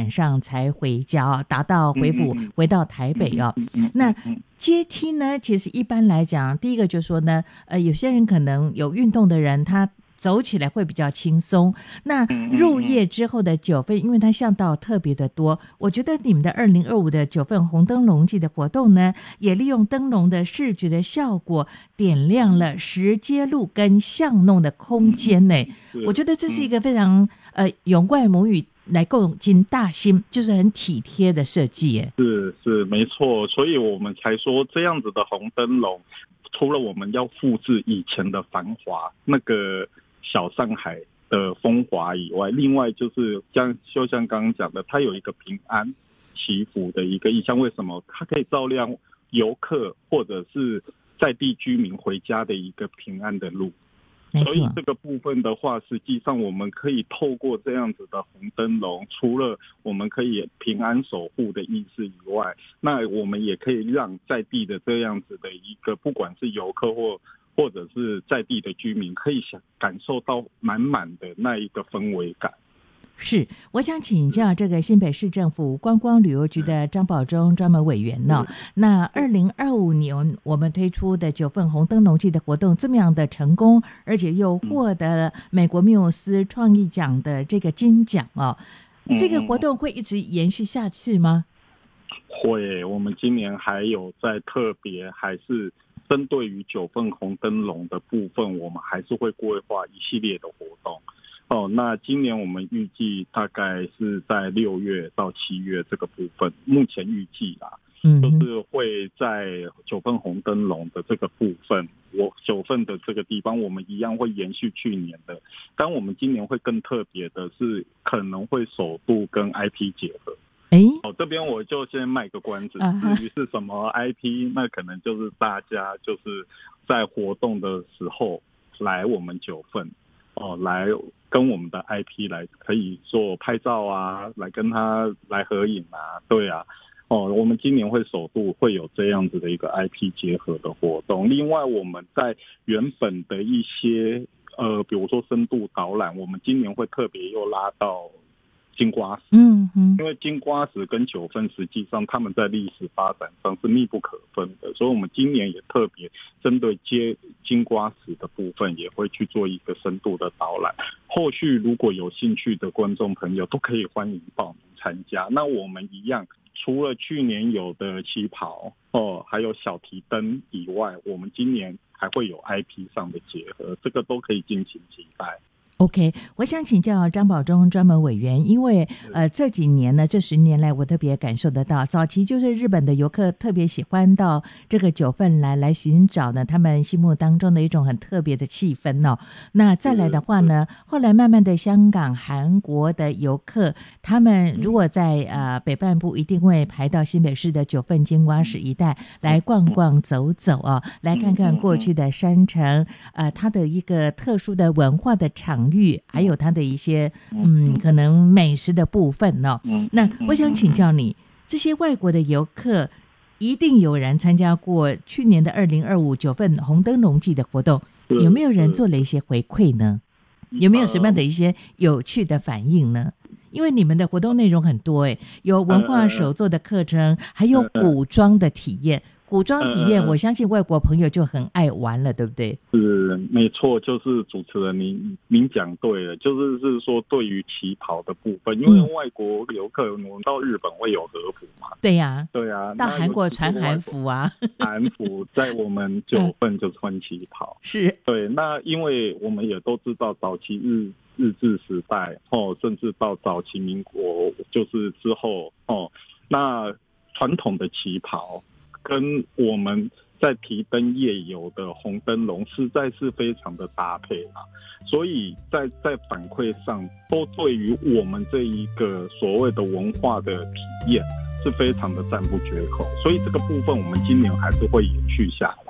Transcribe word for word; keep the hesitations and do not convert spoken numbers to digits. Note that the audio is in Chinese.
晚上才回家，达到回府回到台北哦。那阶梯呢，其实一般来讲，第一个就说呢，呃，有些人可能有运动的人，他走起来会比较轻松。那入夜之后的九份，因为它巷道特别的多，我觉得你们的二零二五的九份红灯笼季的活动呢，也利用灯笼的视觉的效果，点亮了石阶路跟巷弄的空间呢。我觉得这是一个非常呃永怪母语来够经大心，就是很体贴的设计耶。 是是没错，所以我们才说这样子的红灯笼，除了我们要复制以前的繁华那个小上海的风华以外，另外就是像就像刚刚讲的，它有一个平安祈福的一个意象。为什么？它可以照亮游客或者是在地居民回家的一个平安的路。所以这个部分的话，实际上我们可以透过这样子的红灯笼，除了我们可以平安守护的意思以外，那我们也可以让在地的这样子的一个，不管是游客或或者是在地的居民，可以想感受到满满的那一个氛围感。 是，我想请教这个新北市政府观光旅游局的张保忠专门委员呢、哦。那二零二五年我们推出的九份红灯笼季的活动这么样的成功，而且又获得了美国缪斯创意奖的这个金奖哦，这个活动会一直延续下去吗？ 会，我们今年还有在特别还是针对于九份红灯笼的部分，我们还是会规划一系列的活动。哦，那今年我们预计大概是在六月到七月这个部分，目前预计啦，嗯，就是会在九份红灯笼的这个部分，我九份的这个地方，我们一样会延续去年的，但我们今年会更特别的是，可能会首度跟 I P 结合。哎，哦，这边我就先卖个关子，至于是什么 I P， 那可能就是大家就是在活动的时候来我们九份。哦，来跟我们的 I P 来可以做拍照啊，来跟他来合影啊，对啊，哦，我们今年会首度会有这样子的一个 I P 结合的活动。另外，我们在原本的一些呃，比如说深度导览，我们今年会特别又拉到金瓜石，嗯嗯，因为金瓜石跟九份实际上他们在历史发展上是密不可分的，所以我们今年也特别针对接金瓜石的部分也会去做一个深度的导览。后续如果有兴趣的观众朋友都可以欢迎报名参加。那我们一样，除了去年有的旗袍哦，还有小提灯以外，我们今年还会有 I P 上的结合，这个都可以敬请期待。 OK， 我想请教张保忠专门委员，因为呃这几年呢，这十年来我特别感受得到，早期就是日本的游客特别喜欢到这个九份来来寻找呢他们心目当中的一种很特别的气氛哦。那再来的话呢，后来慢慢的香港、韩国的游客，他们如果在呃北半部一定会排到新北市的九份金瓜石一带来逛逛走走哦，来看看过去的山城，呃它的一个特殊的文化的场域，还有它的一些嗯可能美食的部分哦。那我想请教你，这些外国的游客一定有人参加过去年的二零二五九份红灯笼季的活动，有没有人做了一些回馈呢？有没有什么样的一些有趣的反应呢？因为你们的活动内容很多诶，有文化手作的课程，还有古装的体验。古装体验，我相信外国朋友就很爱玩了，对不对？ 是，没错，就是主持人您您讲对了，就是是说对于旗袍的部分，因为外国游客，我们到日本会有和服嘛， 对呀、啊， 对啊， 到韩国穿韩服啊， 韩服在我们九份就穿旗袍， 是对。那因为我们也都知道，早期日日治时代哦，甚至到早期民国就是之后哦，那传统的旗袍跟我们在提灯夜游的红灯笼实在是非常的搭配啦，所以在在反馈上都对于我们这一个所谓的文化的体验是非常的赞不绝口，所以这个部分我们今年还是会延续下来。